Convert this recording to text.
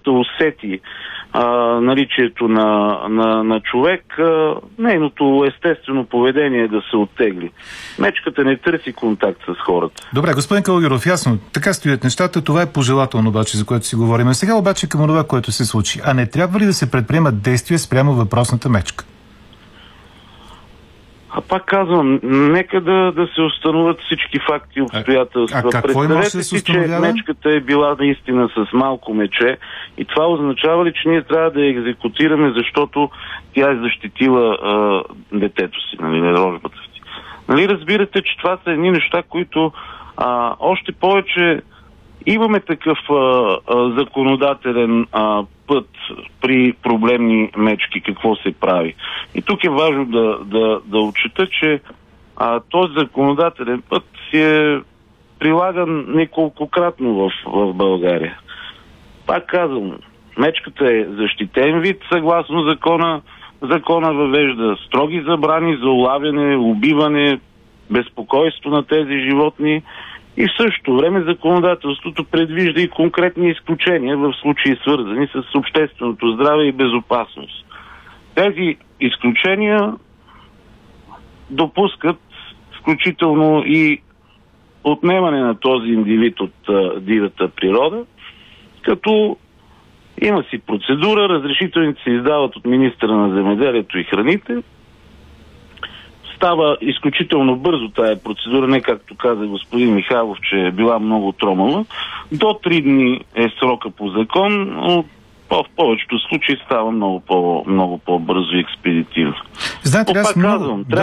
мечката усети наличието на човек, нейното естествено поведение е да се оттегли. Мечката не търси контакт с хората. Добре, господин Калугеров, ясно, така стоят нещата, това е пожелателно обаче, за което си говорим. А сега обаче към това, което се случи. А не трябва ли да се предприемат действия спрямо въпросната мечка? Пак казвам, нека да се установят всички факти и обстоятелства. Представете си, че мечката е била наистина с малко мече и това означава ли, че ние трябва да я екзекутираме, защото тя е защитила детето си, рожбата си. Нали разбирате, че това са едни неща, които още повече имаме такъв законодателен път при проблемни мечки, какво се прави. И тук е важно да отчита, че този законодателен път си е прилаган неколкократно в България. Пак казвам, мечката е защитен вид съгласно закона. Закона въвежда строги забрани за улавяне, убиване, безпокойство на тези животни. И в същото време законодателството предвижда и конкретни изключения в случаи свързани с общественото здраве и безопасност. Тези изключения допускат включително и отнемане на този индивид от дивата природа, като има си процедура, разрешителните се издават от министъра на земеделието и храните. Става изключително бързо тая процедура, не както каза господин Михайлов, че е била много тромава. До 3 дни е срока по закон, но в повечето случаи става много по-бързо и експедитивно. Знаете,